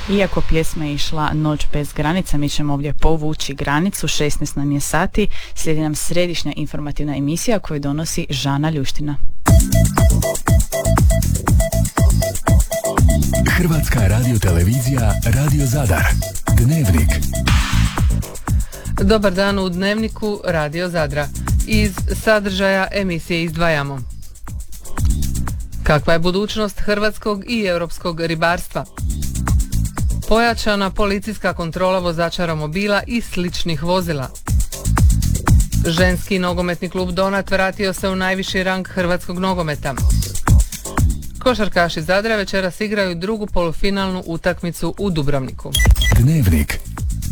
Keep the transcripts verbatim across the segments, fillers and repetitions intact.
Iako pjesma je išla Noć bez granica, mi ćemo ovdje povući granicu, šesnaest nam je sati, slijedi nam središnja informativna emisija koju donosi Žana Ljuština. Hrvatska radiotelevizija Radio Zadar. Dnevnik. Dobar dan u Dnevniku Radio Zadra. Iz sadržaja emisije izdvajamo: kakva je budućnost hrvatskog i europskog ribarstva? Pojačana policijska kontrola vozača romobila i sličnih vozila. Ženski nogometni klub Donat vratio se u najviši rang hrvatskog nogometa. Košarkaši Zadra večeras igraju drugu polufinalnu utakmicu u Dubrovniku. Dnevnik.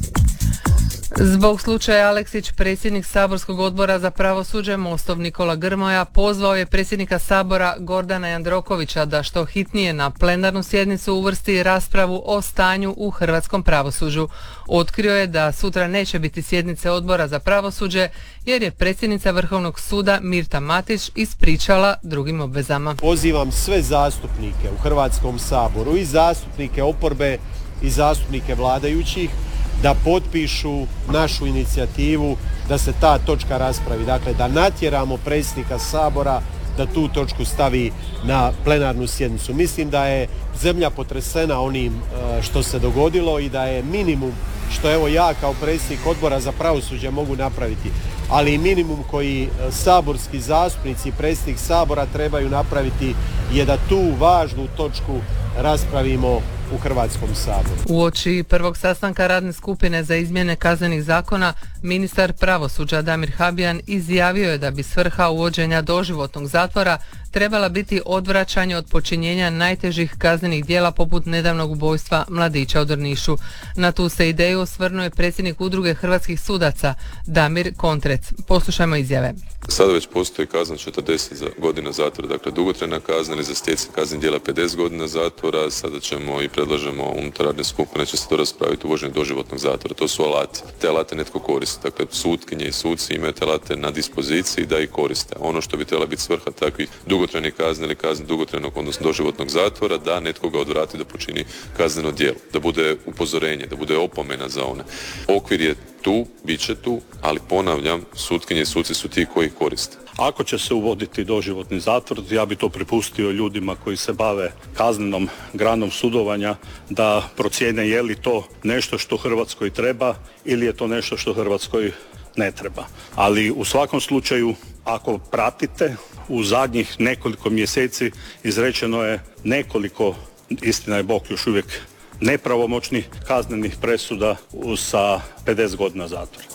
Zbog slučaja Aleksić, predsjednik saborskog odbora za pravosuđe Mostov Nikola Grmoja pozvao je predsjednika Sabora Gordana Jandrokovića da što hitnije na plenarnu sjednicu uvrsti raspravu o stanju u hrvatskom pravosuđu. Otkrio je da sutra neće biti sjednice odbora za pravosuđe jer je predsjednica Vrhovnog suda Mirta Matić ispričala drugim obvezama. Pozivam sve zastupnike u Hrvatskom saboru, i zastupnike oporbe i zastupnike vladajućih, da potpišu našu inicijativu da se ta točka raspravi. Dakle, da natjeramo predsjednika Sabora da tu točku stavi na plenarnu sjednicu. Mislim da je zemlja potresena onim što se dogodilo i da je minimum što evo ja kao predsjednik odbora za pravosuđe mogu napraviti, ali i minimum koji saborski zastupnici i predsjednik Sabora trebaju napraviti je da tu važnu točku raspravimo u Hrvatskom saboru. Uoči prvog sastanka radne skupine za izmjene kaznenih zakona, ministar pravosuđa Damir Habijan izjavio je da bi svrha uvođenja doživotnog zatvora trebala biti odvraćanje od počinjenja najtežih kaznenih djela poput nedavnog ubojstva mladića u Drnišu. Na tu se ideju osvrnuo je predsjednik udruge hrvatskih sudaca Damir Kontrec. Poslušajmo izjave. Sada već postoji kazna četrdeset godina zatvora, dakle dugotrajna kazna, ili za stjecanje kaznenih djela pedeset godina zatvora. Sada ćemo i predlažemo unutar radne skupine će se to raspraviti uvođenje doživotnog zatvora. To su alati. Te alate netko koristi. Dakle, sutkinje i suci imaju te alate na dispoziciji da ih koriste. Ono što bi trebala biti svrha takvih dugotrajnih kazne ili kazne dugotrajnog, odnosno doživotnog zatvora, da netko ga odvrati da počini kazneno djelo, da bude upozorenje, da bude opomena za one. Okvir je tu, bit će tu, ali ponavljam, sutkinje i suci su ti koji ih koriste. Ako će se uvoditi doživotni zatvor, ja bi to prepustio ljudima koji se bave kaznenom granom sudovanja da procijene je li to nešto što Hrvatskoj treba ili je to nešto što Hrvatskoj ne treba. Ali u svakom slučaju, ako pratite, u zadnjih nekoliko mjeseci izrečeno je nekoliko, istina je Bog još uvijek nepravomoćnih kaznenih presuda sa pedeset godina zatvora.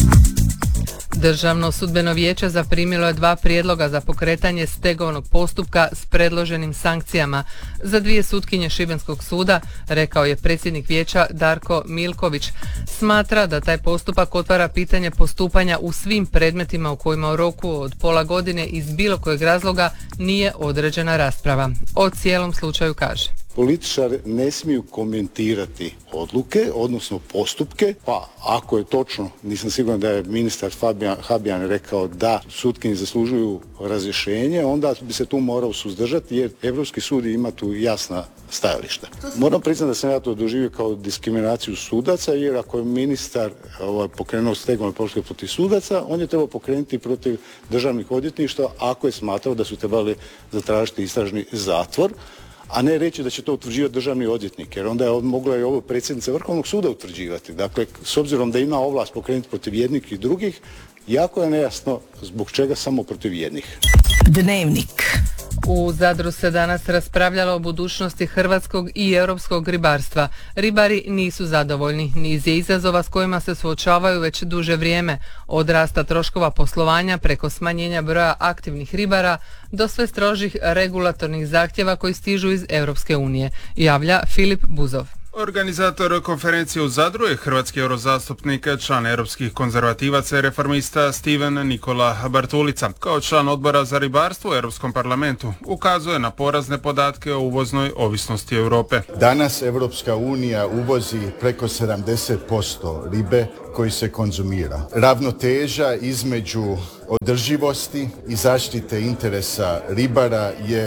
Državno sudbeno vijeće zaprimilo je dva prijedloga za pokretanje stegovnog postupka s predloženim sankcijama za dvije sutkinje Šibenskog suda, rekao je predsjednik vijeća Darko Milković. Smatra da taj postupak otvara pitanje postupanja u svim predmetima u kojima u roku od pola godine iz bilo kojeg razloga nije određena rasprava. O cijelom slučaju kaže: političari ne smiju komentirati odluke, odnosno postupke, pa ako je točno, nisam siguran da je ministar Fabijan, Habijan rekao da sutkinje zaslužuju razrješenje, onda bi se tu morao suzdržati jer Europski sud ima tu jasna stajališta. Moram priznati da sam ja to doživio kao diskriminaciju sudaca, jer ako je ministar ovaj, pokrenuo stegovne postupke protiv sudaca, on je trebao pokrenuti protiv državnih odvjetništva ako je smatrao da su trebali zatražiti istražni zatvor, a ne reći da će to utvrđivati državni odvjetnik, jer onda je mogla i ovo predsjednica Vrhovnog suda utvrđivati. Dakle, s obzirom da ima ovlast pokrenuti protiv jednih i drugih, jako je nejasno zbog čega samo protiv jednih. Dnevnik. U Zadru se danas raspravljalo o budućnosti hrvatskog i europskog ribarstva. Ribari nisu zadovoljni. Niz je izazova s kojima se suočavaju već duže vrijeme. Od rasta troškova poslovanja preko smanjenja broja aktivnih ribara do sve strožih regulatornih zahtjeva koji stižu iz Europske unije, javlja Filip Buzov. Organizator konferencije u Zadru je hrvatski eurozastupnik, član europskih konzervativaca i reformista Steven Nikola Bartulica. Kao član odbora za ribarstvo u Europskom parlamentu ukazuje na porazne podatke o uvoznoj ovisnosti Europe. Danas Europska unija uvozi preko sedamdeset posto ribe koji se konzumira. Ravnoteža između održivosti i zaštite interesa ribara je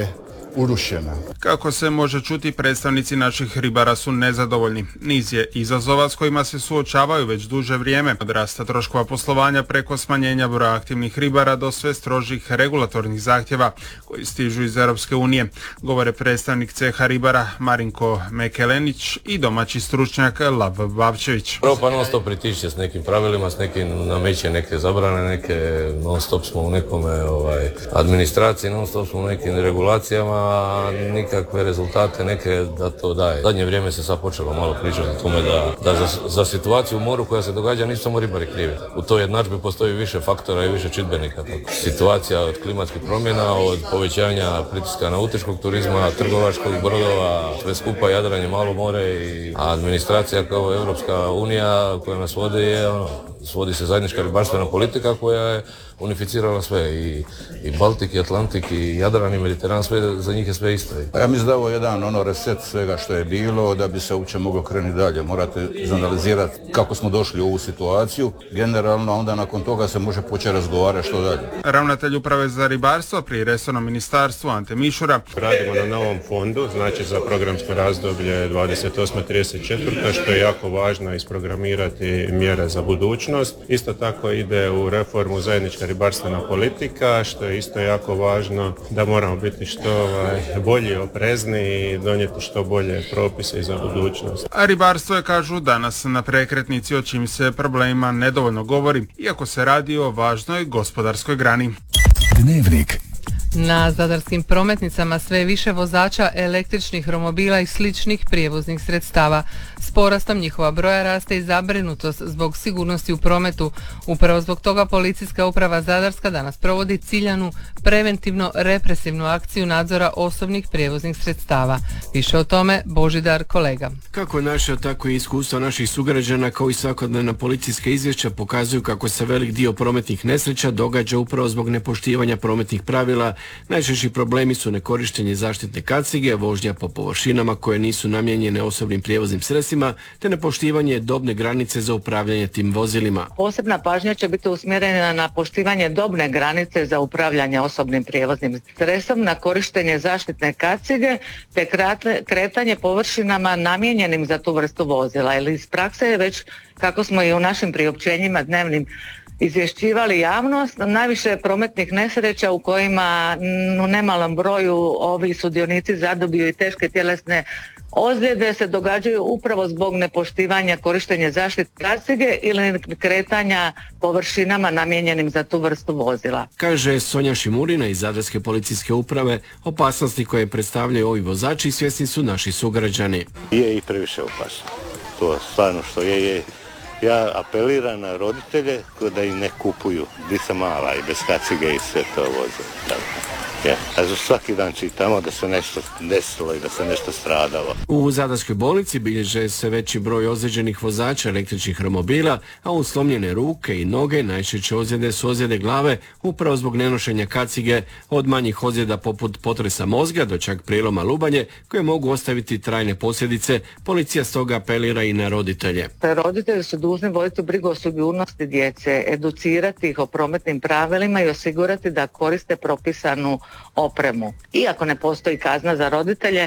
urušena. Kako se može čuti, predstavnici naših ribara su nezadovoljni. Niz je izazova s kojima se suočavaju već duže vrijeme, od rasta troškova poslovanja preko smanjenja broja aktivnih ribara do sve strožih regulatornih zahtjeva koji stižu iz Europske unije, govore predstavnik ceha ribara Marinko Mekelenić i domaći stručnjak Lav Bavčević. Europa non stop pritišće s nekim pravilima, s nekim nameće neke zabrane, neke non stop smo u nekome ovaj, administraciji, non stop smo u nekim regulacijama, a nikakve rezultate neke da to daje. Zadnje vrijeme se sad počelo malo pričati o tome da, da za, za situaciju u moru koja se događa nisu samo ribari krivi. U toj jednadžbi postoji više faktora i više čimbenika. Situacija od klimatskih promjena, od povećanja pritiska nautičkog turizma, trgovačkog brodova, sve skupa Jadran je malo more i administracija kao Europska unija koja nas vodi je ono, svodi se zajednička ribarstvena politika koja je unificirala sve i, i Baltik, i Atlantik, i Jadran, i Mediteran, sve, za njih je sve isto. Ja mislim da ovo je jedan ono reset svega što je bilo da bi se uopće moglo krenuti dalje. Morate izanalizirati kako smo došli u ovu situaciju. Generalno onda nakon toga se može početi razgovarati što dalje. Ravnatelj uprave za ribarstvo pri resornom ministarstvu Ante Mišura. Radimo na novom fondu, znači za programsko razdoblje dvadeset osma trideset četvrta što je jako važno isprogramirati mjere za budućnost. Isto tako ide u reformu zajednička ribarstvena politika, što je isto jako važno da moramo biti što ovaj, bolji, oprezni i donijeti što bolje propise za budućnost. A ribarstvo je, kažu, danas na prekretnici o čim se problemima nedovoljno govori, iako se radi o važnoj gospodarskoj grani. Dnevnik. Na zadarskim prometnicama sve više vozača električnih romobila i sličnih prijevoznih sredstava. S porastom njihova broja raste i zabrinutost zbog sigurnosti u prometu. Upravo zbog toga Policijska uprava Zadarska danas provodi ciljanu preventivno-represivnu akciju nadzora osobnih prijevoznih sredstava. Više o tome Božidar Kolega. Kako naše, tako i iskustva naših sugrađana kao i svakodnevna policijska izvješća pokazuju kako se velik dio prometnih nesreća događa upravo zbog nepoštivanja prometnih pravila. Najčešći problemi su nekorištenje zaštitne kacige, vožnja po površinama koje nisu namijenjene osobnim prijevoznim sredstvima, te nepoštivanje dobne granice za upravljanje tim vozilima. Posebna pažnja će biti usmjerena na poštivanje dobne granice za upravljanje osobnim prijevoznim sredstvom, na korištenje zaštitne kacige, te kretanje površinama namijenjenim za tu vrstu vozila. Ili iz prakse je već, kako smo i u našim priopćenjima dnevnim izvješćivali javnost, najviše prometnih nesreća u kojima u nemalom broju ovi sudionici zadobiju i teške tjelesne ozljede se događaju upravo zbog nepoštivanja korištenja zaštitne kacige ili kretanja površinama namijenjenim za tu vrstu vozila. Kaže Sonja Šimurina iz Zadarske policijske uprave, opasnosti koje predstavljaju ovi vozači svjesni su naši sugrađani. Je i previše opasno. To stvarno što je, je. Ja apeliram na roditelje da im ne kupuju di se mala i bez kacige i sve to voze. Ja, a za svaki dan čitamo da se nešto desilo i da se nešto stradalo. U Zadarskoj bolnici bilježe se veći broj ozlijeđenih vozača električnih romobila, a u slomljene ruke i noge najčešće ozljede su ozljede glave upravo zbog nenošenja kacige, od manjih ozljeda poput potresa mozga do čak priloma lubanje koje mogu ostaviti trajne posljedice. Policija stoga apelira i na roditelje. Roditelji su dužni voditi brigu o sigurnosti djece, educirati ih o prometnim pravilima i osigurati da koriste propisanu opremu. Iako ne postoji kazna za roditelje,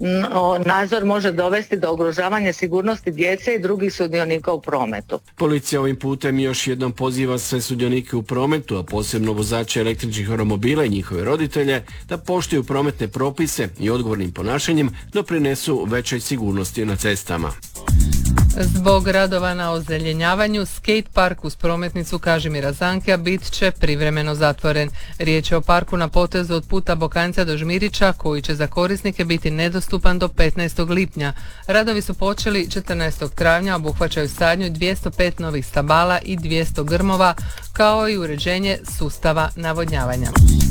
nadzor može dovesti do ugrožavanja sigurnosti djece i drugih sudionika u prometu. Policija ovim putem još jednom poziva sve sudionike u prometu, a posebno vozače električnih romobila i njihove roditelje, da poštuju prometne propise i odgovornim ponašanjem doprinesu većoj sigurnosti na cestama. Zbog radova na ozeljenjavanju, skate park uz prometnicu Kažimira Zankija bit će privremeno zatvoren. Riječ je o parku na potezu od puta Bokanjca do Žmirića, koji će za korisnike biti nedostupan do petnaestog lipnja. Radovi su počeli četrnaestog travnja, obuhvaćaju sadnju dvjesto pet novih stabala i dvjesto grmova, kao i uređenje sustava navodnjavanja.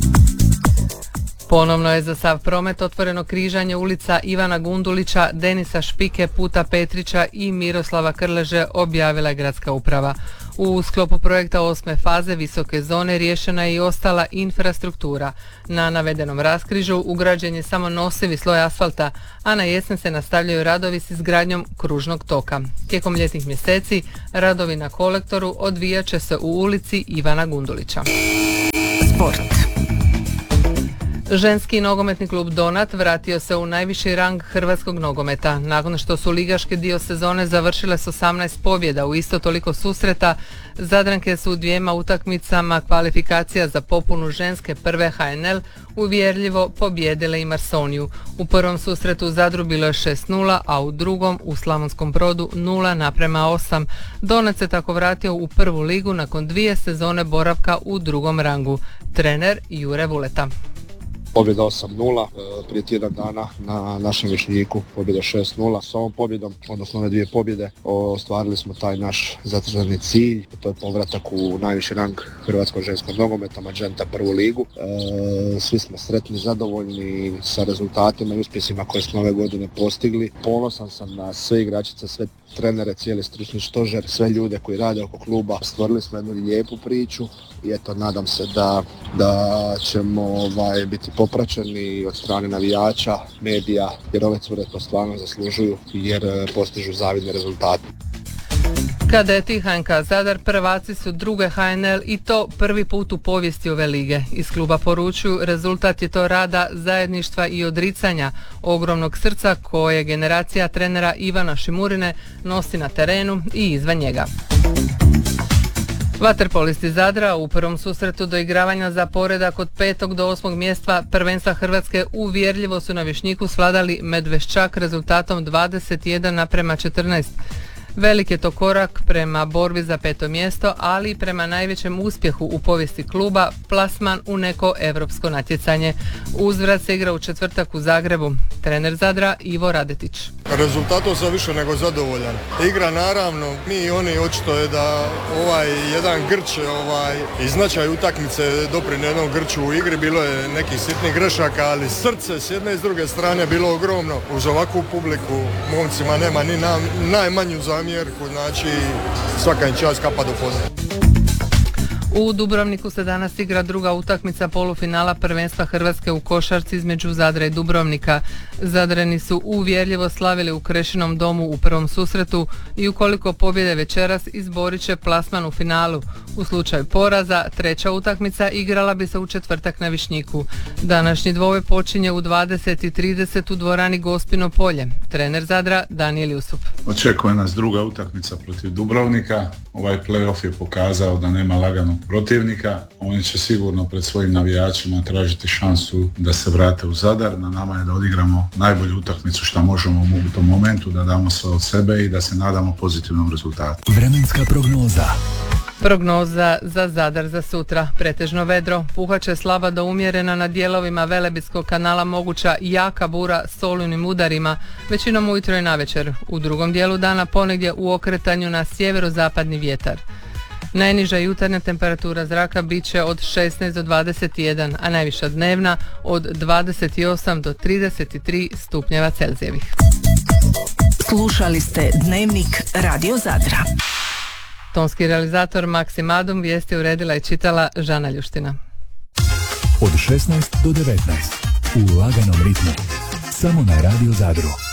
Ponovno je za sav promet otvoreno križanje ulica Ivana Gundulića, Denisa Špike, Puta Petrića i Miroslava Krleže, objavila je gradska uprava. U sklopu projekta osme faze visoke zone riješena je i ostala infrastruktura. Na navedenom raskrižu ugrađen je samo nosivi sloj asfalta, a na jesen se nastavljaju radovi s izgradnjom kružnog toka. Tijekom ljetnih mjeseci radovi na kolektoru odvijat će se u ulici Ivana Gundulića. Sport. Ženski nogometni klub Donat vratio se u najviši rang hrvatskog nogometa. Nakon što su ligaški dio sezone završile s osamnaest pobjeda u isto toliko susreta, Zadranke su u dvijema utakmicama kvalifikacija za popunu ženske prve H N L uvjerljivo pobijedile i Marsoniju. U prvom susretu u Zadru bilo je šest nula, a u drugom u Slavonskom Brodu nula naprema osam. Donat se tako vratio u prvu ligu nakon dvije sezone boravka u drugom rangu. Trener Jure Vuleta. Pobjeda osam nula, prije tjedan dana na našem Višnjiku pobjeda šest nula. S ovom pobjedom, odnosno ove dvije pobjede, ostvarili smo taj naš zacrtani cilj, to je povratak u najviši rang hrvatskog ženskog nogometa, Magenta prvu ligu. E, svi smo sretni, zadovoljni sa rezultatima i uspjesima koje smo ove godine postigli. Ponosan sam na sve igračice, sve trenere, cijeli stručni stožer, sve ljude koji rade oko kluba. Stvorili smo jednu lijepu priču i eto, nadam se da, da ćemo ovaj, biti popraćeni od strane navijača, medija, jer ove cure to stvarno zaslužuju jer postižu zavidne rezultate. Kadeti H N K Zadar prvaci su druge H N L i to prvi put u povijesti ove lige. Iz kluba poručuju, rezultat je to rada, zajedništva i odricanja, ogromnog srca koje generacija trenera Ivana Šimurine nosi na terenu i izvan njega. Vaterpolisti Zadra u prvom susretu doigravanja za poredak od petog do osmog mjesta prvenstva Hrvatske uvjerljivo su na Višnjiku svladali Medveščak rezultatom dvadeset jedan naprema četrnaest. Velik je to korak prema borbi za peto mjesto, ali i prema najvećem uspjehu u povijesti kluba, plasman u neko europsko natjecanje. Uzvrat se igra u četvrtak u Zagrebu. Trener Zadra Ivo Radetić. Rezultatom sam više nego zadovoljan. Igra naravno, mi i oni očito je da ovaj jedan grč ovaj, i značaj utakmice doprinio jednom grču u igri, bilo je nekih sitnih grešaka, ali srce s jedne i s druge strane bilo ogromno. Uz ovakvu publiku momcima nema ni na, najmanju zamjerku, znači svaka im čast, kapa do poda. U Dubrovniku se danas igra druga utakmica polufinala prvenstva Hrvatske u košarci između Zadra i Dubrovnika. Zadrani su uvjerljivo slavili u Krešinom domu u prvom susretu i ukoliko pobjede večeras izborit će plasman u finalu. U slučaju poraza, treća utakmica igrala bi se u četvrtak na Višnjiku. Današnji dvoboj počinje u dvadeset i trideset u dvorani Gospino polje. Trener Zadra Danijel Jusup. Očekuje nas druga utakmica protiv Dubrovnika. Ovaj play-off je pokazao da nema laganog protivnika. Oni će sigurno pred svojim navijačima tražiti šansu da se vrate u Zadar. Na nama je da odigramo najbolju utakmicu što možemo u tom momentu, da damo sve od sebe i da se nadamo pozitivnom rezultatu. Vremenska prognoza. Prognoza za Zadar za sutra. Pretežno vedro, puhaće slaba do umjerena na dijelovima Velebitskog kanala, moguća jaka bura s olujnim udarima, većinom ujutro i navečer. U drugom dijelu dana ponegdje u okretanju na sjeverozapadni vjetar. Najniža jutarnja temperatura zraka bit će od šesnaest do dvadeset jedan, a najviša dnevna od dvadeset osam do trideset tri stupnjeva Celzijevih. Slušali ste Dnevnik Radio Zadra. Tonski realizator Maksim Adum, vijesti uredila i čitala Žana Ljuština. Od šesnaest do devetnaest u laganom ritmu. Samo na Radio Zadru.